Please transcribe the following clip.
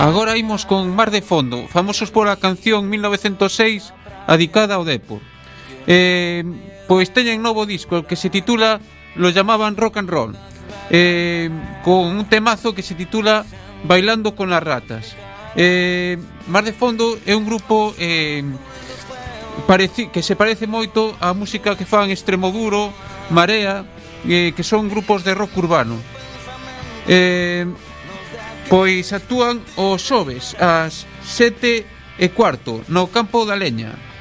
Agora imos con Mar de Fondo, famosos pola canción 1906 adicada ao Depor. Pois teñen novo disco que se titula Lo llamaban rock and roll, con un temazo que se titula Bailando con las ratas. Mar de Fondo é un grupo que se parece moito á música que fan Extremoduro, Marea, que son grupos de rock urbano. Pois actúan os xoves ás 7:15 no Campo da Leña.